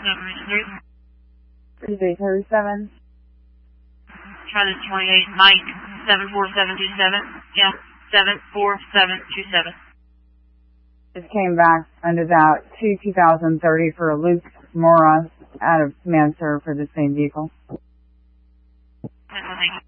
337. Try the 28, Mike, 74727. Yeah, 74727. Just came back under that 2030 for a Luke Mora out of Mansur for the same vehicle. Thank you.